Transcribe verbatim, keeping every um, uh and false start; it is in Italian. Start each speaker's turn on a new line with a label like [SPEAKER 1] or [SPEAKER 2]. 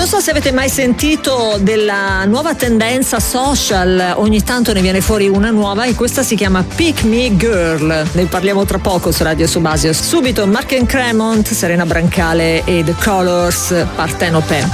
[SPEAKER 1] Non so se avete mai sentito della nuova tendenza social, ogni tanto ne viene fuori una nuova e questa si chiama Pick Me Girl. Ne parliamo tra poco su Radio Subasio. Subito Mark and Cremont, Serena Brancale e The Colors, Partenope.